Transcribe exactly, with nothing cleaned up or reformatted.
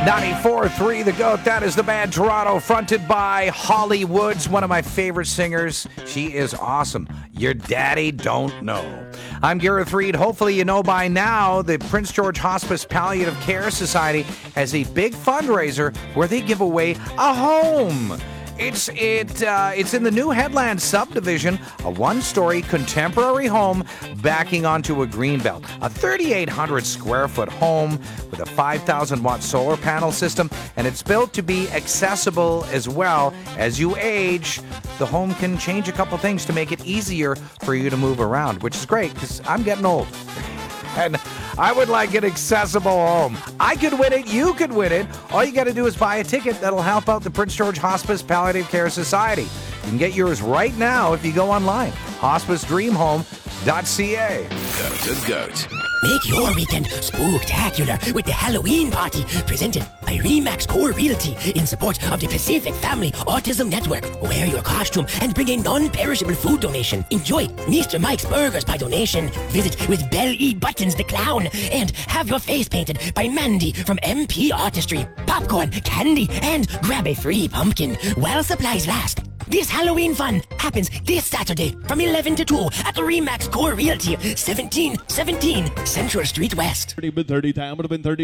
ninety-four three The Goat. That is the band Toronto, fronted by Holly Woods, one of my favorite singers. She is awesome. Your Daddy Don't Know. I'm Gareth Reed. Hopefully you know by now the Prince George Hospice Palliative Care Society has a big fundraiser where they give away a home. It's it. Uh, it's in the New Headland subdivision, a one-story contemporary home backing onto a greenbelt. A thirty-eight hundred square foot home with a five thousand watt solar panel system, and it's built to be accessible as well. As you age, the home can change a couple things to make it easier for you to move around, which is great because I'm getting old. And I would like an accessible home. I could win it. You could win it. All you got to do is buy a ticket that'll help out the Prince George Hospice Palliative Care Society. You can get yours right now if you go online. hospice dream home dot c a. The Goat. Make your weekend spooktacular with the Halloween party presented by Remax Core Realty in support of the Pacific Family Autism Network. Wear your costume and bring a non-perishable food donation. Enjoy Mister Mike's Burgers by donation. Visit with Belly Buttons the Clown and have your face painted by Mandy from M P Artistry. Popcorn, candy, and grab a free pumpkin while supplies last. This Halloween fun happens this Saturday from eleven to two at the Remax Core Realty, seventeen seventeen Central Street West. thirty, thirty, time would have been thirty.